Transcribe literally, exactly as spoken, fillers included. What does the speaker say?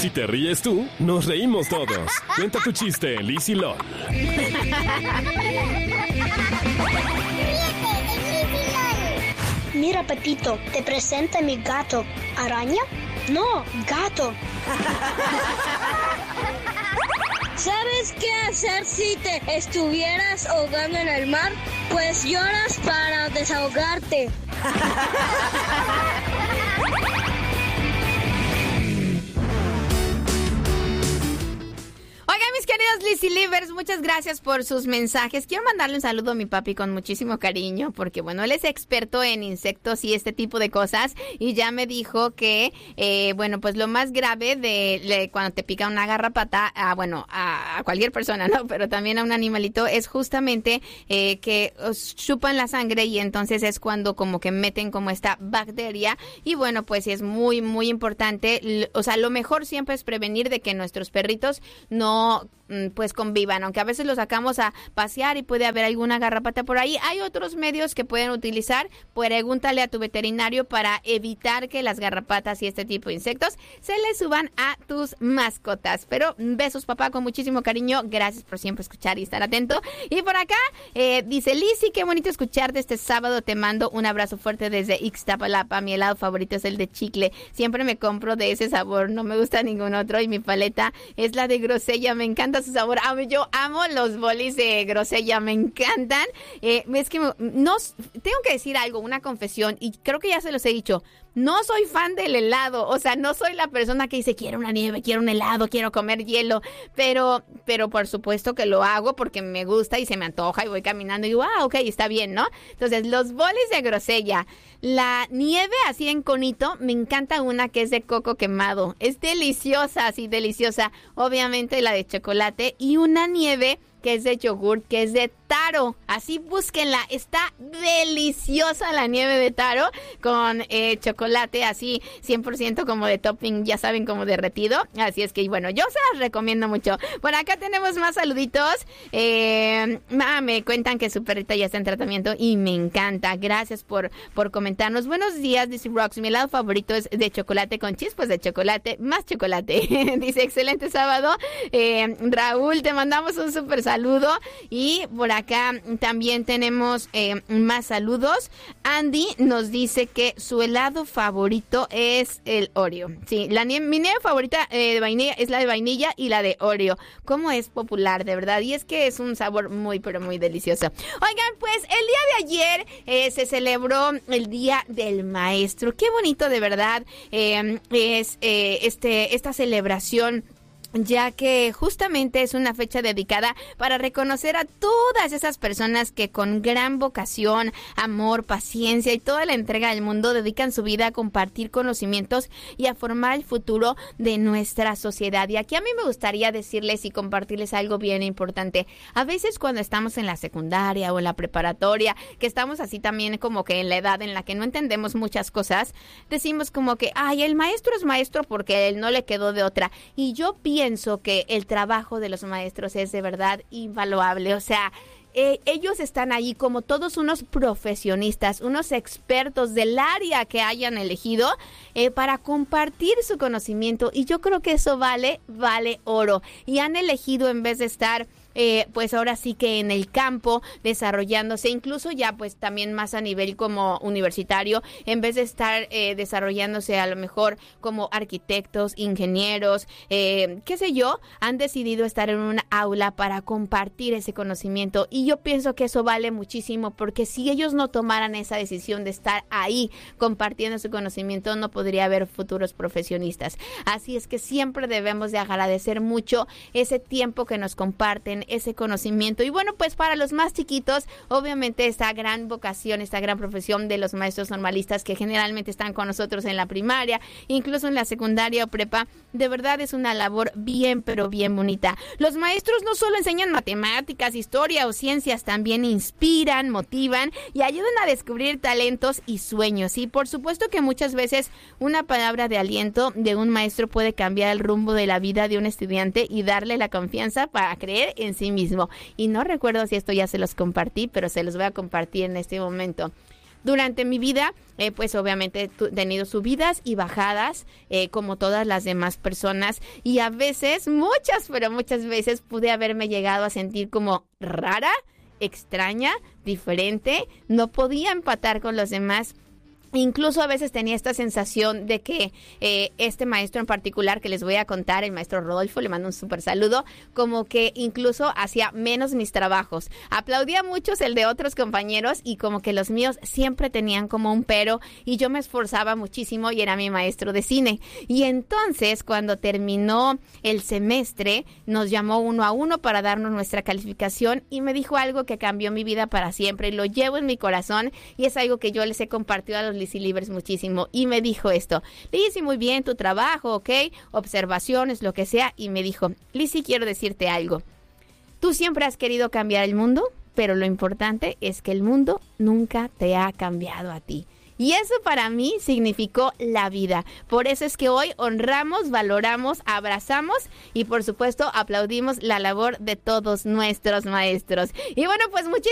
Si te ríes tú, nos reímos todos. Cuenta tu chiste en Liz y Lol. Mira, Pepito, te presenta mi gato. ¿Araña? No, gato. ¿Sabes qué hacer si te estuvieras ahogando en el mar? Pues lloras para desahogarte. Oigan, mis queridos Lizzy Livers, muchas gracias por sus mensajes. Quiero mandarle un saludo a mi papi con muchísimo cariño, porque bueno, él es experto en insectos y este tipo de cosas, y ya me dijo que, eh, bueno, pues lo más grave de, de cuando te pica una garrapata, a, bueno, a, a cualquier persona, ¿no? Pero también a un animalito, es justamente eh, que os chupan la sangre y entonces es cuando como que meten como esta bacteria, y bueno, pues es muy, muy importante, o sea, lo mejor siempre es prevenir de que nuestros perritos no pues convivan, aunque a veces los sacamos a pasear y puede haber alguna garrapata por ahí. Hay otros medios que pueden utilizar. Pregúntale a tu veterinario para evitar que las garrapatas y este tipo de insectos se les suban a tus mascotas. Pero besos, papá, con muchísimo cariño. Gracias por siempre escuchar y estar atento. Y por acá eh, dice Lizzy, qué bonito escucharte este sábado. Te mando un abrazo fuerte desde Ixtapalapa. Mi helado favorito es el de chicle. Siempre me compro de ese sabor. No me gusta ningún otro. Y mi paleta es la de grosella. Me encanta su sabor. Yo amo los bolis de grosella, me encantan. Eh, es que no, tengo que decir algo, una confesión, y creo que ya se los he dicho. No soy fan del helado, o sea, no soy la persona que dice quiero una nieve, quiero un helado, quiero comer hielo, pero pero por supuesto que lo hago porque me gusta y se me antoja y voy caminando y digo, ah, ok, está bien, ¿no? Entonces, los bolis de grosella, la nieve así en conito, me encanta una que es de coco quemado, es deliciosa, así deliciosa, obviamente la de chocolate, y una nieve que es de yogur, que es de taro. Así búsquenla, está deliciosa la nieve de taro con eh, chocolate así cien por ciento como de topping, ya saben, como derretido. Así es que, bueno, yo se las recomiendo mucho. Por acá tenemos más saluditos. Eh, ah, me cuentan que su perrita ya está en tratamiento y me encanta. Gracias por, por comentarnos. Buenos días, dice Rox. Mi helado favorito es de chocolate con chispas de chocolate, más chocolate. Dice, excelente sábado. Eh, Raúl, te mandamos un súper saludo. Saludo. Y por acá también tenemos eh, más saludos. Andy nos dice que su helado favorito es el Oreo. Sí, la nie- mi nieve favorita eh, de vainilla es la de vainilla y la de Oreo. Cómo es popular, de verdad. Y es que es un sabor muy, pero muy delicioso. Oigan, pues el día de ayer eh, se celebró el Día del Maestro. Qué bonito, de verdad, eh, es eh, este esta celebración, ya que justamente es una fecha dedicada para reconocer a todas esas personas que con gran vocación, amor, paciencia y toda la entrega del mundo dedican su vida a compartir conocimientos y a formar el futuro de nuestra sociedad. Y aquí a mí me gustaría decirles y compartirles algo bien importante. A veces cuando estamos en la secundaria o en la preparatoria, que estamos así también como que en la edad en la que no entendemos muchas cosas, decimos como que, ay, el maestro es maestro porque a él no le quedó de otra. Y yo pienso Pienso que el trabajo de los maestros es de verdad invaluable, o sea, eh, ellos están ahí como todos unos profesionistas, unos expertos del área que hayan elegido eh, para compartir su conocimiento, y yo creo que eso vale, vale oro, y han elegido, en vez de estar Eh, pues ahora sí que en el campo desarrollándose, incluso ya pues también más a nivel como universitario, en vez de estar eh, desarrollándose a lo mejor como arquitectos, ingenieros, eh, qué sé yo, han decidido estar en una aula para compartir ese conocimiento, y yo pienso que eso vale muchísimo, porque si ellos no tomaran esa decisión de estar ahí compartiendo su conocimiento, no podría haber futuros profesionistas. Así es que siempre debemos de agradecer mucho ese tiempo que nos comparten, ese conocimiento. Y bueno, pues para los más chiquitos, obviamente esta gran vocación, esta gran profesión de los maestros normalistas que generalmente están con nosotros en la primaria, incluso en la secundaria o prepa, de verdad es una labor bien, pero bien bonita. Los maestros no solo enseñan matemáticas, historia o ciencias, también inspiran, motivan y ayudan a descubrir talentos y sueños. Y por supuesto que muchas veces una palabra de aliento de un maestro puede cambiar el rumbo de la vida de un estudiante y darle la confianza para creer en sí mismo. Y no recuerdo si esto ya se los compartí, pero se los voy a compartir en este momento. Durante mi vida, eh, pues obviamente he tenido subidas y bajadas, eh, como todas las demás personas, y a veces, muchas, pero muchas veces pude haberme llegado a sentir como rara, extraña, diferente, no podía empatar con los demás. Incluso a veces tenía esta sensación de que eh, este maestro en particular que les voy a contar, el maestro Rodolfo, le mando un súper saludo, como que incluso hacía menos mis trabajos. Aplaudía muchos el de otros compañeros y como que los míos siempre tenían como un pero, y yo me esforzaba muchísimo y era mi maestro de cine. Y entonces cuando terminó el semestre nos llamó uno a uno para darnos nuestra calificación y me dijo algo que cambió mi vida para siempre y lo llevo en mi corazón, y es algo que yo les he compartido a los Lizzy Livers muchísimo, y me dijo esto: Lizzy, muy bien tu trabajo, ok, observaciones, lo que sea, y me dijo: Lizzy, quiero decirte algo, tú siempre has querido cambiar el mundo, pero lo importante es que el mundo nunca te ha cambiado a ti. Y eso para mí significó la vida. Por eso es que hoy honramos, valoramos, abrazamos y por supuesto aplaudimos la labor de todos nuestros maestros. Y bueno, pues muchísimas